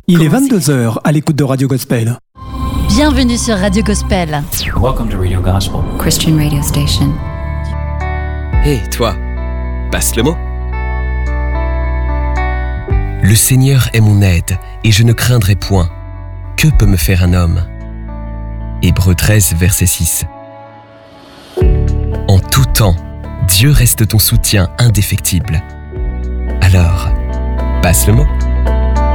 Il est 22h à l'écoute de Radio Gospel. Bienvenue sur Radio Gospel. Welcome to Radio Gospel. Christian radio station. Hé, toi, passe le mot. Le Seigneur est mon aide, et je ne craindrai point. Que peut me faire un homme ? Hébreux 13, verset 6. En tout temps, Dieu reste ton soutien indéfectible. Alors, passe le mot.